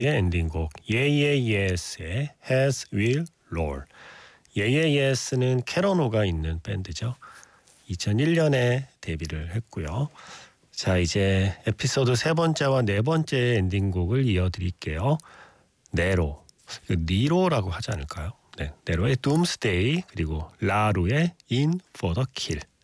엔딩곡 예예예스의 Heads Will Roll. 예예예스는 캐러노가 있는 밴드죠. 2001년에 데뷔를 했고요. 자, 이제 에피소드 세 번째와 네 번째 엔딩곡을 이어드릴게요. 네로, 니로라고 하지 않을까요? 네, 네로의 Doomsday 그리고 라루의 In for the Kill.